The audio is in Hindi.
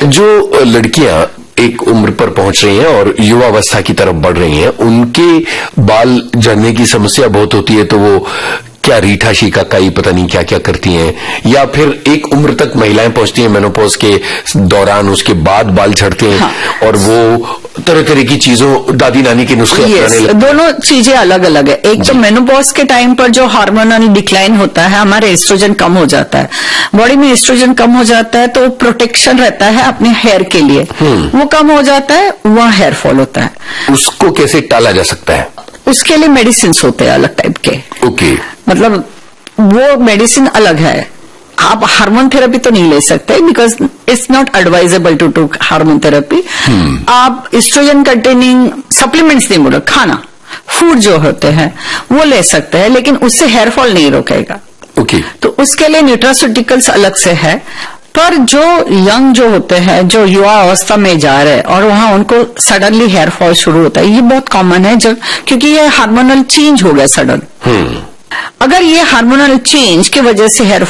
जो लड़कियां एक उम्र पर पहुंच रही हैं और युवावस्था की तरफ बढ़ रही हैं, उनके बाल झड़ने की समस्या बहुत होती है, तो वो क्या रीठा शीका काई पता नहीं क्या क्या करती हैं, या फिर एक उम्र तक महिलाएं पहुंचती हैं मेनोपॉज के दौरान, उसके बाद बाल झड़ते हैं। हाँ। और वो तरह तरह की चीजों, दादी नानी के नुस्खे अपनाने लगते हैं। दोनों चीजें अलग अलग है। एक तो मेनोपॉज के टाइम पर जो हार्मोनल डिक्लाइन होता है, हमारे एस्ट्रोजन कम हो जाता है, बॉडी में एस्ट्रोजन कम हो जाता है, तो प्रोटेक्शन रहता है अपने हेयर के लिए, वो कम हो जाता है, वहाँ हेयर फॉल होता है। उसको कैसे टाला जा सकता है? उसके लिए मेडिसिन होते हैं अलग टाइप के। ओके। मतलब वो मेडिसिन अलग है, आप हार्मोन थेरेपी तो नहीं ले सकते, because it's not advisable to hormone therapy. आप एस्ट्रोजन कंटेनिंग सप्लीमेंट्स नहीं, बोलो खाना, फूड जो होते हैं वो ले सकते हैं, लेकिन उससे हेयर फॉल नहीं रोकेगा। ओके। तो उसके लिए न्यूट्रास्यूटिकल्स अलग से है। पर जो यंग जो होते हैं, जो युवा अवस्था में जा रहे हैं और वहां उनको सडनली हेयर फॉल शुरू होता है, ये बहुत कॉमन है, जब क्योंकि ये हार्मोनल चेंज हो गया सडन। अगर ये हार्मोनल चेंज की वजह से हेयर